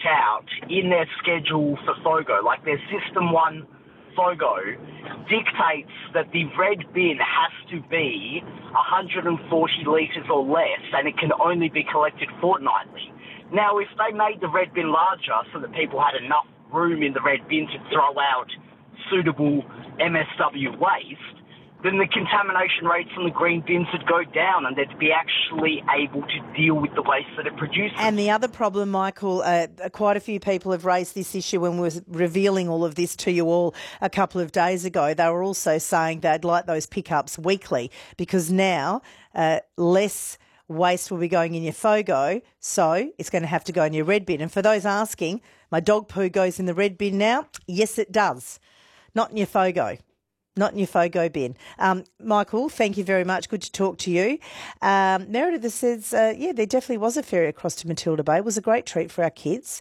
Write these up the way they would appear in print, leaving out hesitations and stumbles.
out in their schedule for FOGO, like their System 1 FOGO, dictates that the red bin has to be 140 litres or less, and it can only be collected fortnightly. Now, if they made the red bin larger so that people had enough room in the red bin to throw out suitable MSW waste, then the contamination rates on the green bins would go down and they'd be actually able to deal with the waste that it produces. And the other problem, Michael, quite a few people have raised this issue when we were revealing all of this to you all a couple of days ago. They were also saying they'd like those pickups weekly because now less waste will be going in your FOGO, so it's going to have to go in your red bin. And for those asking, my dog poo goes in the red bin now? Yes, it does. Not in your FOGO. Not in your FOGO bin. Michael, thank you very much. Good to talk to you. Meredith says, there definitely was a ferry across to Matilda Bay. It was a great treat for our kids.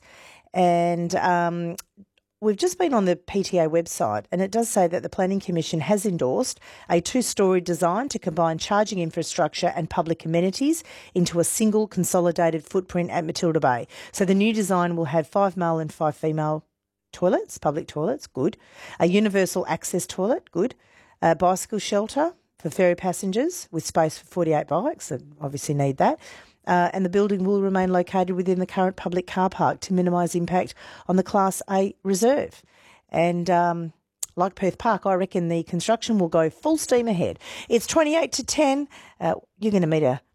And we've just been on the PTA website and it does say that the Planning Commission has endorsed a 2-storey design to combine charging infrastructure and public amenities into a single consolidated footprint at Matilda Bay. So the new design will have 5 male and 5 female toilets, public toilets, good. A universal access toilet, good. A bicycle shelter for ferry passengers with space for 48 bikes, that obviously need that. And the building will remain located within the current public car park to minimise impact on the Class A reserve. And like Perth Park, I reckon the construction will go full steam ahead. It's 28 to 10. You're going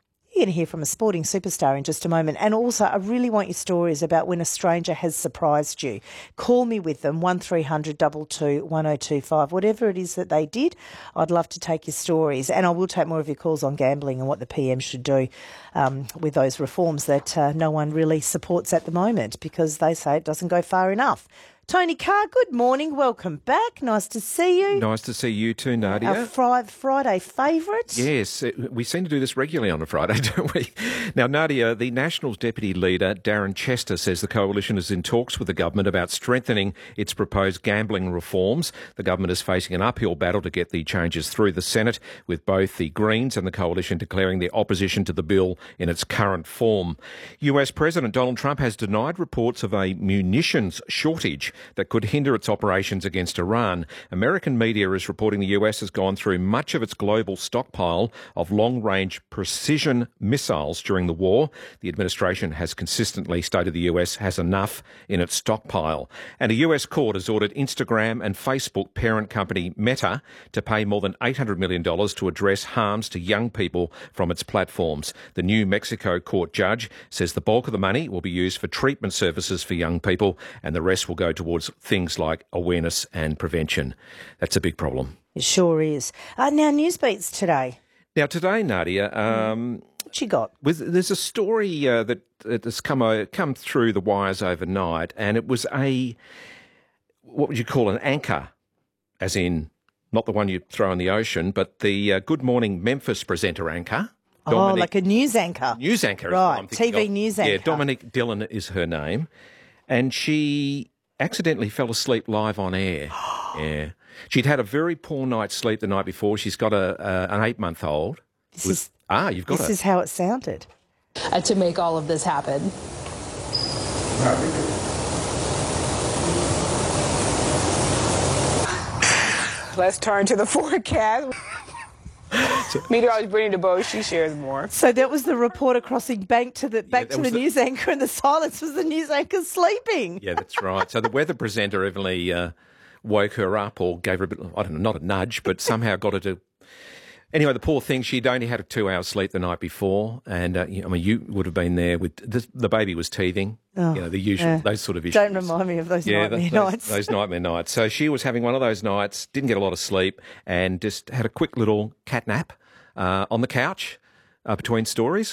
to hear from a sporting superstar in just a moment. And also, I really want your stories about when a stranger has surprised you. Call me with them, 1300 22 1025. Whatever it is that they did, I'd love to take your stories. And I will take more of your calls on gambling and what the PM should do with those reforms that no one really supports at the moment because they say it doesn't go far enough. Tony Carr, good morning. Welcome back. Nice to see you. Nice to see you too, Nadia. Our Friday favourite. Yes, we seem to do this regularly on a Friday, don't we? Now, Nadia, the Nationals Deputy Leader, Darren Chester, says the Coalition is in talks with the government about strengthening its proposed gambling reforms. The government is facing an uphill battle to get the changes through the Senate, with both the Greens and the Coalition declaring their opposition to the bill in its current form. US President Donald Trump has denied reports of a munitions shortage that could hinder its operations against Iran. American media is reporting the US has gone through much of its global stockpile of long-range precision missiles during the war. The administration has consistently stated the US has enough in its stockpile. And a US court has ordered Instagram and Facebook parent company Meta to pay more than $800 million to address harms to young people from its platforms. The New Mexico court judge says the bulk of the money will be used for treatment services for young people and the rest will go towards things like awareness and prevention. That's a big problem. It sure is. Now, news beats today. Now, today, Nadia, what you got? There's a story that has come through the wires overnight, and it was what would you call an anchor, as in not the one you throw in the ocean, but the Good Morning Memphis presenter anchor. Like a news anchor. News anchor. Right, TV news anchor. Yeah, Dominic Dillon is her name, and she accidentally fell asleep live on air. Yeah. She'd had a very poor night's sleep the night before. She's got an 8-month-old. This is how it sounded. To make all of this happen. Let's turn to the forecast. Meteorologist Brittany DeBoe, she shares more. So that was the reporter crossing back to the news anchor, and the silence was the news anchor sleeping. Yeah, that's right. So the weather presenter evidently woke her up or gave her a bit, I don't know, not a nudge, but somehow got her to... Anyway, the poor thing, she'd only had a 2-hour sleep the night before, and you would have been there with the baby was teething. The usual, those sort of issues. Don't remind me of those nightmare nights. Those nightmare nights. So she was having one of those nights, didn't get a lot of sleep, and just had a quick little cat nap on the couch between stories.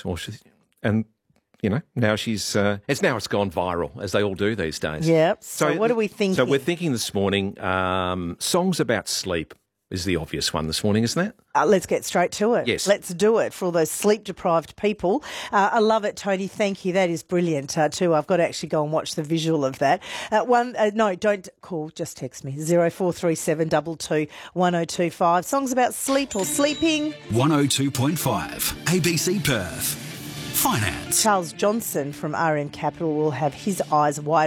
Now she's it's gone viral, as they all do these days. Yeah. So what are we thinking? So we're thinking this morning, songs about sleep is the obvious one this morning, isn't it? Let's get straight to it. Yes. Let's do it for all those sleep-deprived people. I love it, Tony. Thank you. That is brilliant, too. I've got to actually go and watch the visual of that. No, don't call. Just text me. 0437 22 1025. Songs about sleep or sleeping. 102.5 ABC Perth. Finance. Charles Johnson from RM Capital will have his eyes wide